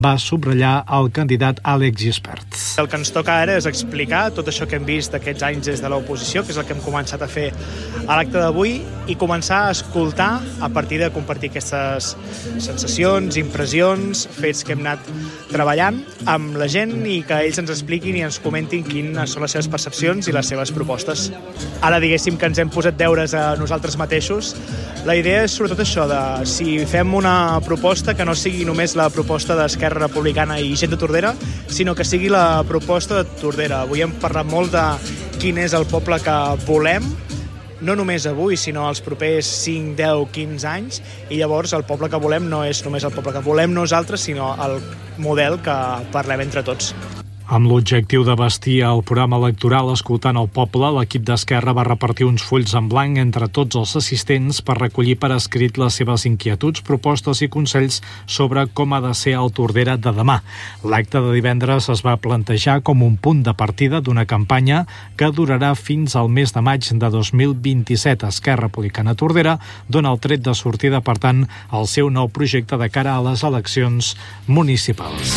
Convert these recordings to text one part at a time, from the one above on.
va subratllar el candidat Àlex Gispert. El que ens toca ara és explicar tot això que hem vist aquests anys des de l'oposició, que és el que hem començat a fer a l'acte d'avui, i començar a escoltar a partir de compartir aquestes sensacions, impressions, fets que hem anat treballant amb la gent i que ells ens expliquin i ens comentin quines són les seves percepcions i les seves propostes. Ara diguéssim que ens hem posat deures a nosaltres mateixos. La idea és sobretot això, de si fem una proposta que no sigui només la proposta d'Esquerra Republicana i gent de Tordera, sinó que sigui la proposta de Tordera. Avui hem parlat molt de quin és el poble que volem, no només avui, sinó els propers 5, 10, 15 anys, i llavors el poble que volem no és només el poble que volem nosaltres, sinó el model que parlem entre tots. Amb l'objectiu de bastir el programa electoral escoltant el poble, l'equip d'Esquerra va repartir uns fulls en blanc entre tots els assistents per recollir per escrit les seves inquietuds, propostes i consells sobre com ha de ser el Tordera de demà. L'acte de divendres es va plantejar com un punt de partida d'una campanya que durarà fins al mes de maig de 2027. Esquerra Republicana Tordera dona el tret de sortida, per tant, al seu nou projecte de cara a les eleccions municipals.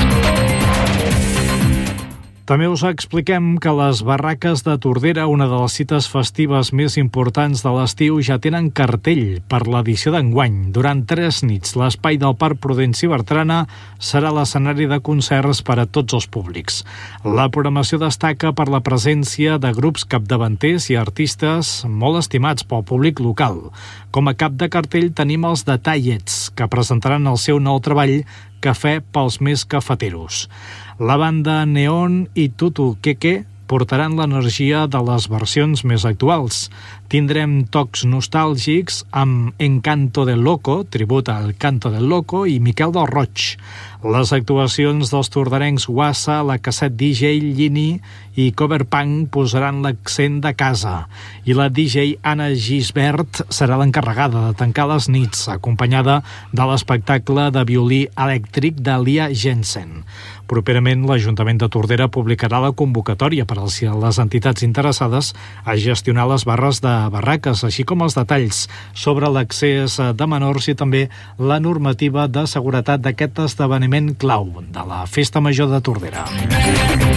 També us expliquem que les barraques de Tordera, una de les cites festives més importants de l'estiu, ja tenen cartell per l'edició d'enguany. Durant 3 nits, l'espai del Parc Prudenci Bertrana serà l'escenari de concerts per a tots els públics. La programació destaca per la presència de grups capdavanters i artistes molt estimats pel públic local. Com a cap de cartell tenim els de Tallets, que presentaran el seu nou treball Cafè pels més cafeteros. La banda Neon i Tutu Keke portaran l'energia de les versions més actuals. Tindrem tocs nostàlgics amb Encanto del Loco, tribut al Canto del Loco, i Miquel del Roig. Les actuacions dels tordarencs Guassa, la Casset DJ, Llini i Coverpunk posaran l'accent de casa. I la DJ Anna Gisbert serà l'encarregada de tancar les nits, acompanyada de l'espectacle de violí elèctric de Lia Jensen. Properament, l'Ajuntament de Tordera publicarà la convocatòria per a les entitats interessades a gestionar les barres de barraques, així com els detalls sobre l'accés de menors i també la normativa de seguretat d'aquest esdeveniment clau de la Festa Major de Tordera.